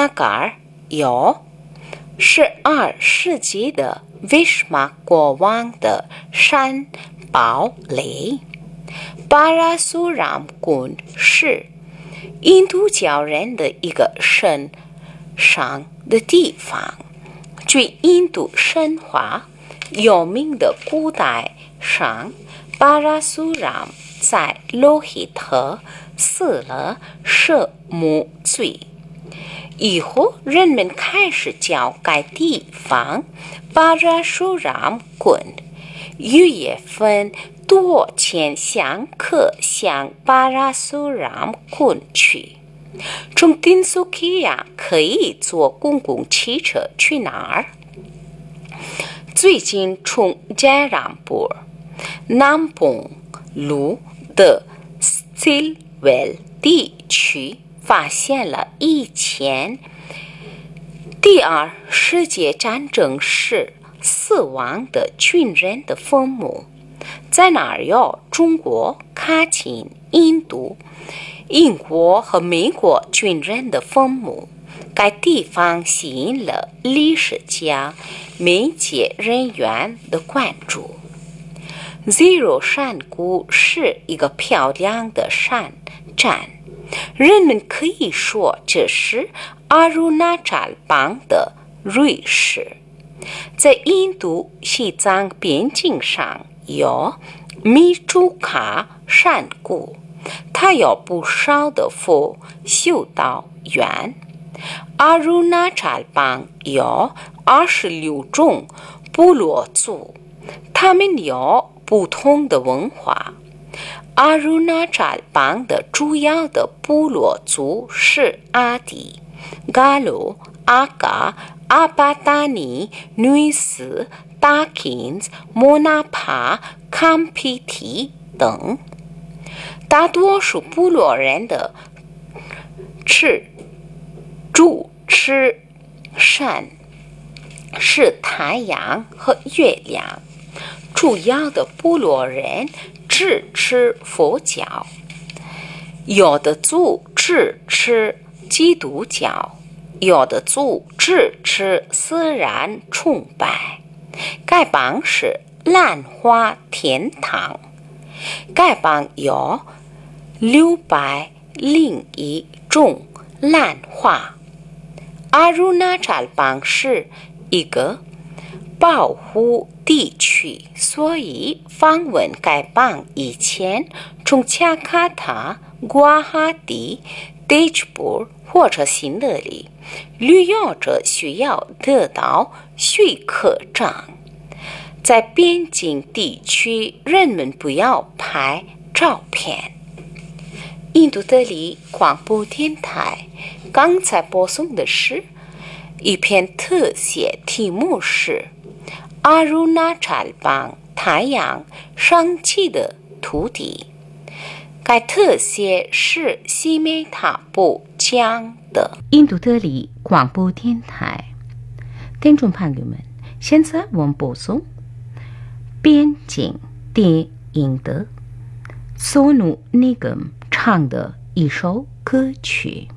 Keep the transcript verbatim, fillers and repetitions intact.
那嘎儿有十二世纪的威什马国王的山堡垒。巴拉苏ram宫是印度教人的一个神上的地方。据印度神话有名的古代上巴拉苏 ram 在罗希特死了十母罪以后，人们开始叫该地方巴拉苏 ram 宫。语言分多千香客向巴拉苏 ram 宫去。从丁苏基亚可以坐公共汽车去哪儿？最近从加朗布南崩路的 Stilwell 地区发现了以前第二世界战争时死亡的军人的坟墓。在那儿有中国、卡钦、印度、英国和美国军人的坟墓。该地方吸引了历史家、媒介人员的关注。Zero 山谷是一个漂亮的山站，人们可以说这是阿鲁纳扎邦的瑞士。在印度西藏边境上有米朱卡山谷，它有不少的佛修道院。阿鲁纳扎邦有二十六种部落族，他们有不同的文化。阿鲁纳扎邦的主要的部落族是阿迪、嘎鲁、阿嘎、阿巴达尼、女斯、达金斯、莫纳帕、坎皮提等。大多数部落人的吃主吃山是太阳和月亮，主要的部落人只吃佛教，有的族只吃基督教，有的族只吃自然崇拜。该邦是兰花天堂。该邦有六百零一种兰花。阿鲁纳扎邦是一个保护地区，所以访问该邦以前，从加卡塔、瓜哈蒂、德吉布或者新德里，旅游者需要得到许可证。在边境地区，人们不要拍照片。印度德里广播电台刚才播送的是一篇特写，题目是阿鲁纳扎邦太阳升起的土地。该特写是西美塔布讲的。印度德里广播电台听众朋友们，现在我们播送边境电影的索努尼格姆唱的一首歌曲。